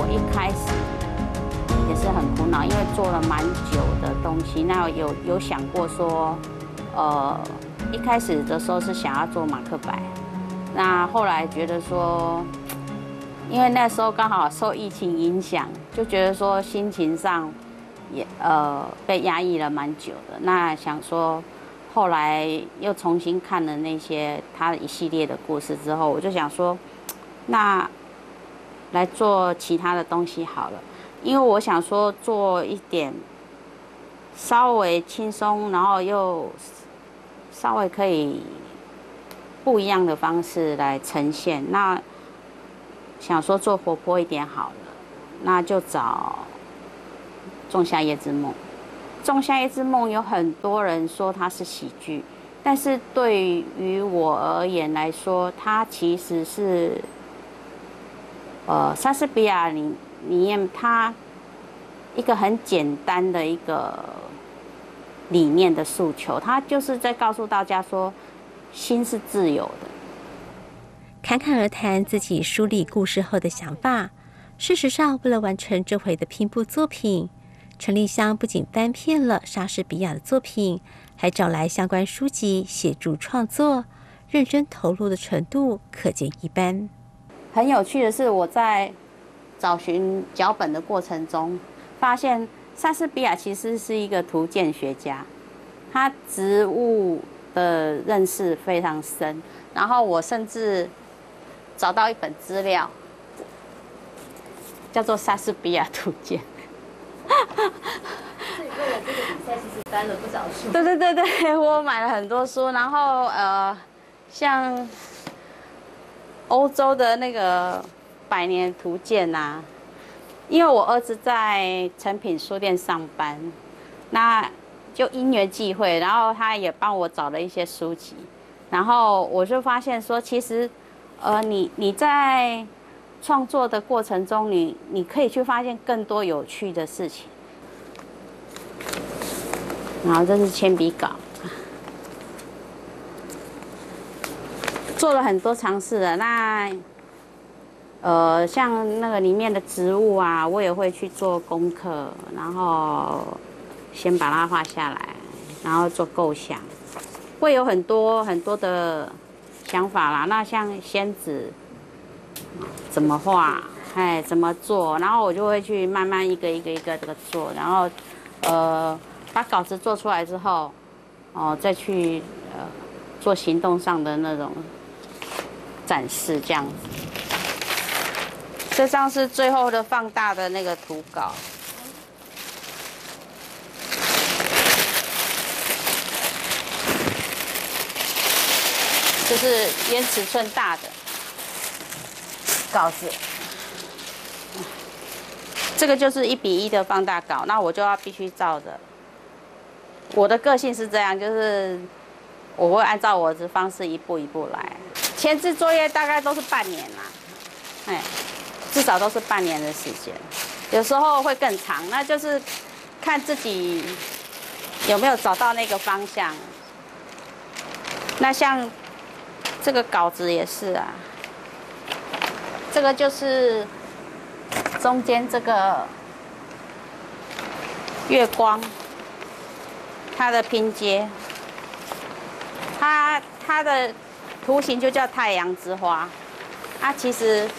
一开始也是很苦恼，因为做了蛮久的东西。那有想过说，一开始的时候是想要做马克白，那后来觉得说，因为那时候刚好受疫情影响，就觉得说心情上也被压抑了蛮久的。那想说，后来又重新看了那些他一系列的故事之后，我就想说，那来做其他的东西好了，因为我想说做一点稍微轻松，然后又稍微可以不一样的方式来呈现。那想说做活泼一点好了，那就找《仲夏夜之梦》。《仲夏夜之梦》有很多人说它是喜剧，但是对于我而言来说，它其实是莎士比亚里面它一个很简单的一个理念的诉求，它就是在告诉大家说，心是自由的。 侃侃而谈自己梳理故事后的想法。事实上，为了完成这回的拼布作品，陈丽香不仅翻遍了莎士比亚的作品，还找来相关书籍协助创作，认真投入的程度可见一斑。 很有趣的是，我在找寻脚本的过程中，发现莎士比亚其实是一个图鉴学家，他植物的认识非常深。然后我甚至找到一本资料，叫做《莎士比亚图鉴》。 所以为了这个比赛，其实翻了不少书。 对，我买了很多书，然后像欧洲的那个百年图鉴啊，因为我儿子在诚品书店上班，那就因缘际会，然后他也帮我找了一些书籍，然后我就发现说，其实你在创作的过程中，你可以去发现更多有趣的事情。然后这是铅笔稿，做了很多尝试的。那像那个里面的植物啊，我也会去做功课，然后先把它画下来，然后做构想，会有很多很多的想法啦。那像仙子怎么画，怎么做，然后我就会去慢慢一个一个这个做，然后把稿子做出来之后，再去做行动上的那种展示，这样子。这张是最后的放大的那个图稿，就是原尺寸大的稿子。这个就是1:1的放大稿，那我就要必须照着。我的个性是这样，就是我会按照我的方式一步一步来。前置作业大概都是半年啦，至少都是半年的时间，有时候会更长，那就是看自己有没有找到那个方向。那像这个稿子也是啊，这个就是中间这个月光，它的拼接，它的图形就叫太阳之花。其实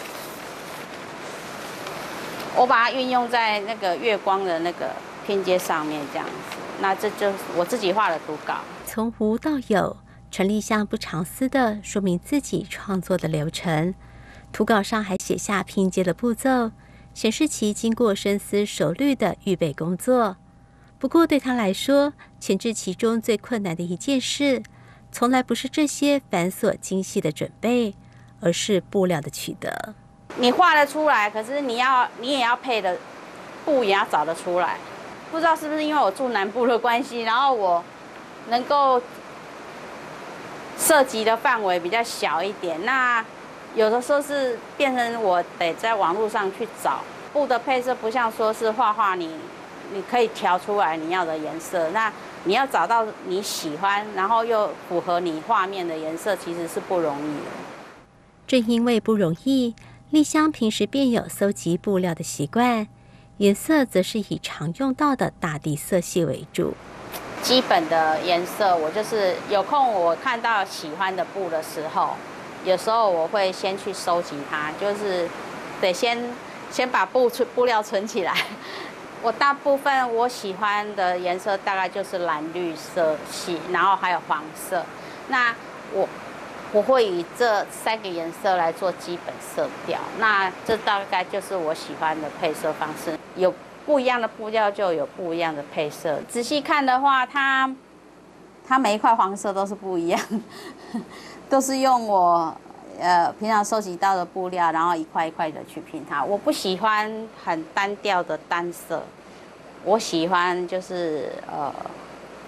我把它运用在那个月光的那个拼接上面，这样子。那这就是我自己画的图稿。 从无到有，陈丽香不藏私地说明自己创作的流程。图稿上还写下拼接的步骤，显示其经过深思熟虑的预备工作。不过对他来说，前置其中最困难的一件事，从来不是这些繁琐精细的准备，而是布料的取得。 你画得出来，可是你也要配的布也要找得出来。不知道是不是因为我住南部的关系，然后我能够涉及的范围比较小一点。那有的时候是变成我得在网络上去找布的配色，不像说是画画你可以调出来你要的颜色。那你要找到你喜欢，然后又符合你画面的颜色，其实是不容易的。 正因为不容易， 丽香平时便有搜集布料的习惯，颜色则是以常用到的大地色系为主。 基本的颜色，我就是有空我看到喜欢的布的时候，有时候我会先去收集它，就是得先把布料存起来。我大部分我喜欢的颜色大概就是蓝绿色系，然后还有黄色。那我会以这3个颜色来做基本色调。那这大概就是我喜欢的配色方式。有不一样的布料就有不一样的配色。仔细看的话，它每一块黄色都是不一样，都是用我平常收集到的布料，然后一块一块的去拼它。我不喜欢很单调的单色，我喜欢就是